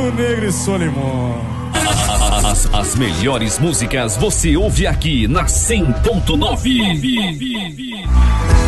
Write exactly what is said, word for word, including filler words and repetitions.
Rio Negro e Solimões. As, as melhores músicas você ouve aqui na cem ponto nove.